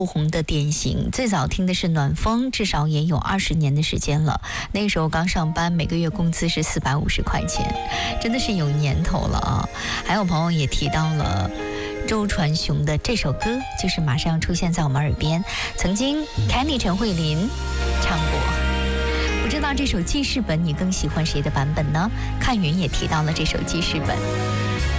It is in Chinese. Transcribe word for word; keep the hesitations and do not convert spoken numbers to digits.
不红的典型。最早听的是暖风，至少也有二十年的时间了。那时候刚上班，每个月工资是四百五十块钱，真的是有年头了啊。还有朋友也提到了周传雄的这首歌，就是马上要出现在我们耳边，曾经 Kenny 陈慧琳唱过。不知道这首记事本你更喜欢谁的版本呢？看云也提到了这首记事本。